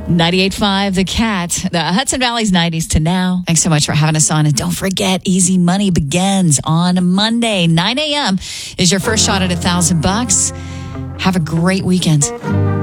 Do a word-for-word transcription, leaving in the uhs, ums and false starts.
ninety-eight point five The Cat, the Hudson Valley's nineties to now. Thanks so much for having us on. And don't forget, Easy Money begins on Monday. nine a.m. is your first shot at a thousand bucks. Have a great weekend.